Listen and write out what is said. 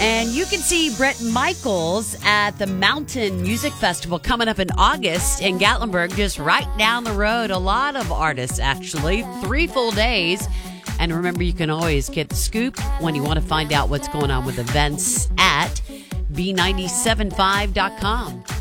And you can see Bret Michaels at the Mountain Music Festival coming up in August in Gatlinburg, just right down the road. A lot of artists, actually. 3 full days. And remember, you can always get the scoop when you want to find out what's going on with events at B975.com.